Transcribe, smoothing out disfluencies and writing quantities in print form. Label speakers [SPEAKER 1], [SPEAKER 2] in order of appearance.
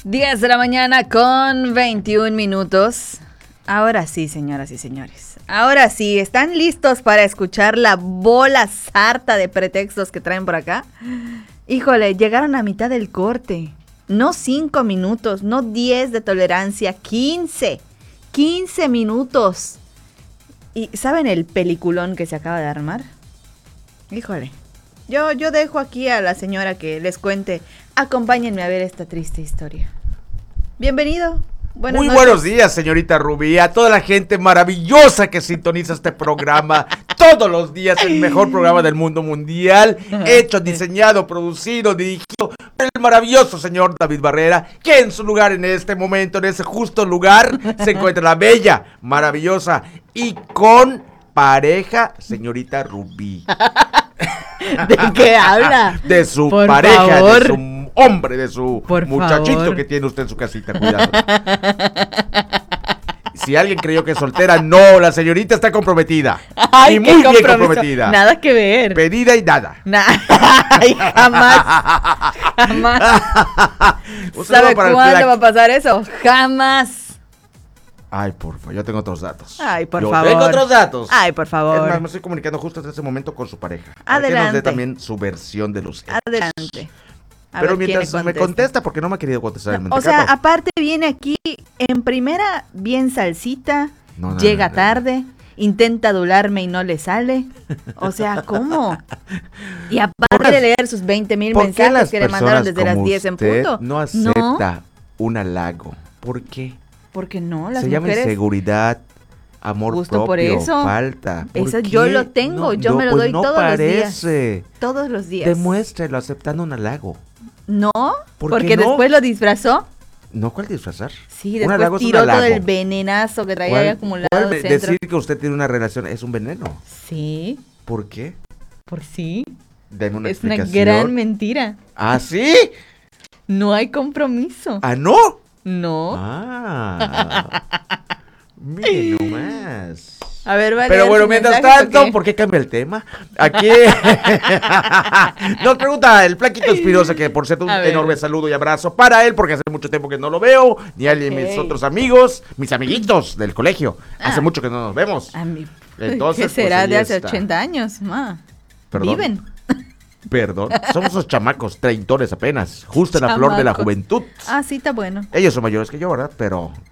[SPEAKER 1] 10 de la mañana con 21 minutos. Ahora sí, señoras y señores. Ahora sí, ¿están listos para escuchar la bola sarta de pretextos que traen por acá? Híjole, llegaron a mitad del corte. No 5 minutos, no 10 de tolerancia, 15. 15 minutos. ¿Y saben el peliculón que se acaba de armar? Híjole. Yo dejo aquí a la señora que les cuente. Acompáñenme a ver esta triste historia. Bienvenido.
[SPEAKER 2] Muy buenos días, señorita Rubí, a toda la gente maravillosa que sintoniza este programa todos los días, el mejor programa del mundo mundial, hecho, diseñado, producido, dirigido por el maravilloso señor David Barrera, que en su lugar en este momento, en ese justo lugar, se encuentra la bella, maravillosa y con pareja, señorita Rubí.
[SPEAKER 1] ¿De qué habla?
[SPEAKER 2] De su
[SPEAKER 1] Por
[SPEAKER 2] pareja,
[SPEAKER 1] favor.
[SPEAKER 2] de su hombre, de su
[SPEAKER 1] Por
[SPEAKER 2] muchachito
[SPEAKER 1] favor.
[SPEAKER 2] que tiene usted en su casita, cuidado. Si alguien creyó que es soltera, no, la señorita está comprometida.
[SPEAKER 1] Ay,
[SPEAKER 2] y
[SPEAKER 1] qué
[SPEAKER 2] muy bien
[SPEAKER 1] compromiso.
[SPEAKER 2] comprometida.
[SPEAKER 1] Nada que ver.
[SPEAKER 2] Pedida y nada.
[SPEAKER 1] Ay, jamás. Jamás.
[SPEAKER 2] Un
[SPEAKER 1] ¿Sabe
[SPEAKER 2] saludo para el
[SPEAKER 1] cuándo
[SPEAKER 2] flac.
[SPEAKER 1] va a pasar eso? Jamás.
[SPEAKER 2] Ay, por favor, yo tengo otros datos.
[SPEAKER 1] Ay, por
[SPEAKER 2] yo
[SPEAKER 1] favor.
[SPEAKER 2] tengo otros datos.
[SPEAKER 1] Ay, por
[SPEAKER 2] Es más,
[SPEAKER 1] favor.
[SPEAKER 2] me estoy comunicando justo en este momento con su pareja. Para que nos
[SPEAKER 1] Adelante.
[SPEAKER 2] dé también su versión de los hechos.
[SPEAKER 1] Adelante. A
[SPEAKER 2] Pero
[SPEAKER 1] ver quién
[SPEAKER 2] mientras me contesta, porque no me ha querido contestar el
[SPEAKER 1] O
[SPEAKER 2] mentecato.
[SPEAKER 1] sea, aparte viene aquí en primera bien salsita,
[SPEAKER 2] No,
[SPEAKER 1] llega
[SPEAKER 2] no.
[SPEAKER 1] tarde, intenta adularme y no le sale. O sea, ¿cómo? Y aparte de leer sus 20,000
[SPEAKER 2] ¿Por qué
[SPEAKER 1] mensajes
[SPEAKER 2] las
[SPEAKER 1] que le mandaron
[SPEAKER 2] personas
[SPEAKER 1] desde las
[SPEAKER 2] como
[SPEAKER 1] 10 en
[SPEAKER 2] usted
[SPEAKER 1] punto.
[SPEAKER 2] no acepta un halago? ¿Por qué?
[SPEAKER 1] Porque no, las
[SPEAKER 2] Se llama
[SPEAKER 1] mujeres.
[SPEAKER 2] inseguridad, amor
[SPEAKER 1] Justo
[SPEAKER 2] propio,
[SPEAKER 1] por eso.
[SPEAKER 2] falta. ¿Por
[SPEAKER 1] Eso
[SPEAKER 2] qué?
[SPEAKER 1] yo lo tengo, yo me lo
[SPEAKER 2] pues
[SPEAKER 1] doy
[SPEAKER 2] no
[SPEAKER 1] todos los días.
[SPEAKER 2] parece.
[SPEAKER 1] Todos los días.
[SPEAKER 2] Demuéstrelo aceptando un halago.
[SPEAKER 1] No,
[SPEAKER 2] ¿Por
[SPEAKER 1] porque
[SPEAKER 2] qué no?
[SPEAKER 1] después lo disfrazó.
[SPEAKER 2] ¿No cuál disfrazar?
[SPEAKER 1] Sí,
[SPEAKER 2] Un
[SPEAKER 1] después
[SPEAKER 2] halago es un
[SPEAKER 1] tiró todo
[SPEAKER 2] halago.
[SPEAKER 1] el venenazo que traía ahí acumulado dentro.
[SPEAKER 2] Decir que usted tiene una relación es un veneno.
[SPEAKER 1] Sí,
[SPEAKER 2] ¿Por qué?
[SPEAKER 1] por sí.
[SPEAKER 2] Deme una
[SPEAKER 1] Es una
[SPEAKER 2] explicación.
[SPEAKER 1] gran mentira.
[SPEAKER 2] ¿Ah, sí?
[SPEAKER 1] No hay compromiso.
[SPEAKER 2] ¿Ah, no?
[SPEAKER 1] No.
[SPEAKER 2] Ah. Mire nomás.
[SPEAKER 1] A ver, vale.
[SPEAKER 2] Pero bueno, mientras tanto, ¿por qué cambia el tema? Aquí nos pregunta el Flaquito Espinosa, que por cierto un
[SPEAKER 1] A ver.
[SPEAKER 2] enorme saludo y abrazo para él, porque hace mucho tiempo que no lo veo, ni a él ni a mis
[SPEAKER 1] Ok.
[SPEAKER 2] otros amigos, mis amiguitos del colegio. Hace
[SPEAKER 1] Ah.
[SPEAKER 2] mucho que no nos vemos.
[SPEAKER 1] A mí,
[SPEAKER 2] Entonces,
[SPEAKER 1] ¿qué será
[SPEAKER 2] pues,
[SPEAKER 1] de
[SPEAKER 2] ahí
[SPEAKER 1] hace
[SPEAKER 2] está.
[SPEAKER 1] 80 años? Ma.
[SPEAKER 2] Perdón.
[SPEAKER 1] Viven.
[SPEAKER 2] Perdón, somos esos chamacos, treintones apenas, justo en la flor de la
[SPEAKER 1] Chamacos.
[SPEAKER 2] juventud.
[SPEAKER 1] Ah, sí, está bueno.
[SPEAKER 2] Ellos son mayores que yo, ¿verdad? Pero